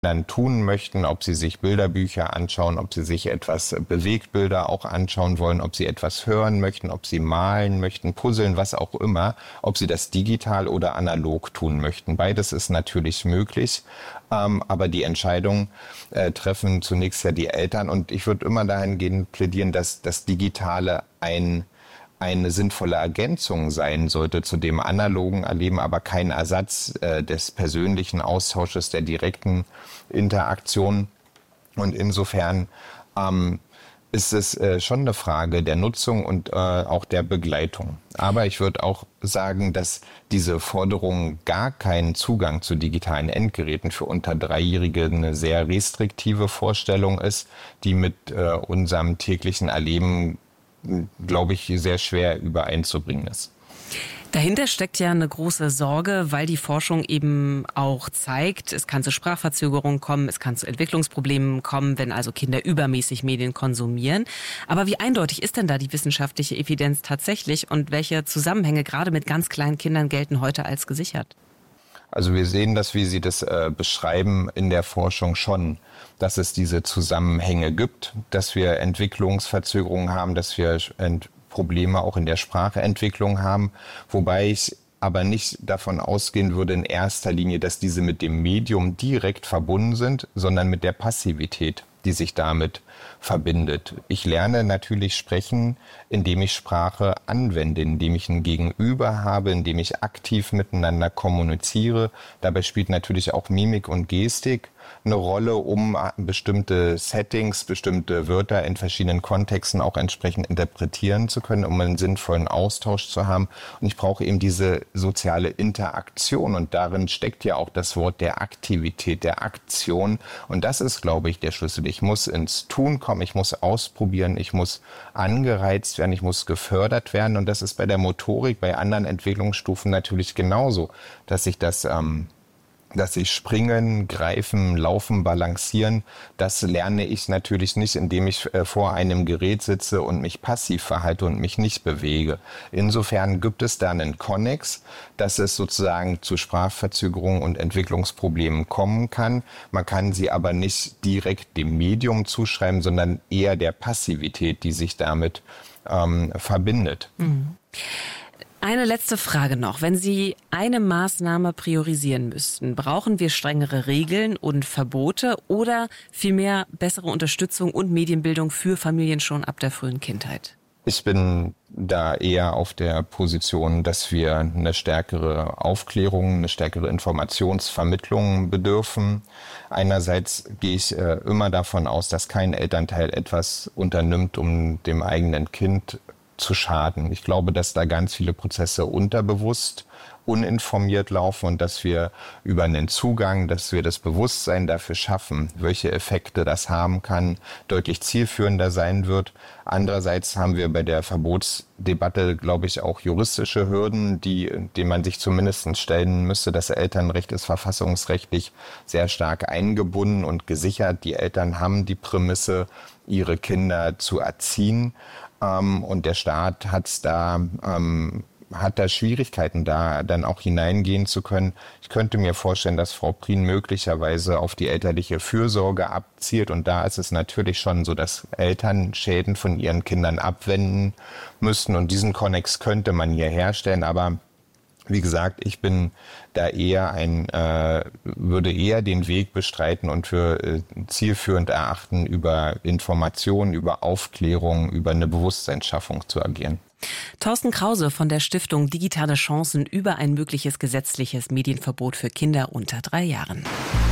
dann tun möchten, ob sie sich Bilderbücher anschauen, ob sie sich etwas Bewegtbilder auch anschauen wollen, ob sie etwas hören möchten, ob sie malen möchten, puzzeln, was auch immer, ob sie das digital oder analog tun möchten. Beides ist natürlich möglich, aber die Entscheidung treffen zunächst ja die Eltern und ich würde immer dahingehend plädieren, dass das Digitale eine sinnvolle Ergänzung sein sollte zu dem analogen Erleben, aber kein Ersatz des persönlichen Austausches, der direkten Interaktion. Und insofern ist es schon eine Frage der Nutzung und auch der Begleitung. Aber ich würde auch sagen, dass diese Forderung, gar keinen Zugang zu digitalen Endgeräten für unter Dreijährige, eine sehr restriktive Vorstellung ist, die mit unserem täglichen Erleben, glaube ich, sehr schwer übereinzubringen ist. Dahinter steckt ja eine große Sorge, weil die Forschung eben auch zeigt, es kann zu Sprachverzögerungen kommen, es kann zu Entwicklungsproblemen kommen, wenn also Kinder übermäßig Medien konsumieren. Aber wie eindeutig ist denn da die wissenschaftliche Evidenz tatsächlich und welche Zusammenhänge gerade mit ganz kleinen Kindern gelten heute als gesichert? Also wir sehen das, wie Sie das beschreiben, in der Forschung schon, dass es diese Zusammenhänge gibt, dass wir Entwicklungsverzögerungen haben, dass wir Probleme auch in der Sprachentwicklung haben, wobei ich aber nicht davon ausgehen würde in erster Linie, dass diese mit dem Medium direkt verbunden sind, sondern mit der Passivität, die sich damit verbindet. Ich lerne natürlich sprechen, indem ich Sprache anwende, indem ich ein Gegenüber habe, indem ich aktiv miteinander kommuniziere. Dabei spielt natürlich auch Mimik und Gestik eine Rolle, um bestimmte Settings, bestimmte Wörter in verschiedenen Kontexten auch entsprechend interpretieren zu können, um einen sinnvollen Austausch zu haben. Und ich brauche eben diese soziale Interaktion und darin steckt ja auch das Wort der Aktivität, der Aktion. Und das ist, glaube ich, der Schlüssel. Ich muss ins Tun kommen, ich muss ausprobieren, ich muss angereizt werden, ich muss gefördert werden. Und das ist bei der Motorik, bei anderen Entwicklungsstufen natürlich genauso, dass ich springen, greifen, laufen, balancieren, das lerne ich natürlich nicht, indem ich vor einem Gerät sitze und mich passiv verhalte und mich nicht bewege. Insofern gibt es da einen Konnex, dass es sozusagen zu Sprachverzögerungen und Entwicklungsproblemen kommen kann. Man kann sie aber nicht direkt dem Medium zuschreiben, sondern eher der Passivität, die sich damit verbindet. Mhm. Eine letzte Frage noch. Wenn Sie eine Maßnahme priorisieren müssten, brauchen wir strengere Regeln und Verbote oder vielmehr bessere Unterstützung und Medienbildung für Familien schon ab der frühen Kindheit? Ich bin da eher auf der Position, dass wir eine stärkere Aufklärung, eine stärkere Informationsvermittlung bedürfen. Einerseits gehe ich immer davon aus, dass kein Elternteil etwas unternimmt, um dem eigenen Kind zu schaden. Ich glaube, dass da ganz viele Prozesse unterbewusst, uninformiert laufen und dass wir über einen Zugang, dass wir das Bewusstsein dafür schaffen, welche Effekte das haben kann, deutlich zielführender sein wird. Andererseits haben wir bei der Verbotsdebatte, glaube ich, auch juristische Hürden, denen man sich zumindest stellen müsste. Das Elternrecht ist verfassungsrechtlich sehr stark eingebunden und gesichert. Die Eltern haben die Prämisse, ihre Kinder zu erziehen. Und der Staat hat da Schwierigkeiten, da dann auch hineingehen zu können. Ich könnte mir vorstellen, dass Frau Prien möglicherweise auf die elterliche Fürsorge abzielt. Und da ist es natürlich schon so, dass Eltern Schäden von ihren Kindern abwenden müssten. Und diesen Konnex könnte man hier herstellen. Aber wie gesagt, ich bin da würde eher den Weg bestreiten und für zielführend erachten, über Informationen, über Aufklärung, über eine Bewusstseinsschaffung zu agieren. Thorsten Krause von der Stiftung Digitale Chancen über ein mögliches gesetzliches Medienverbot für Kinder unter 3 Jahren.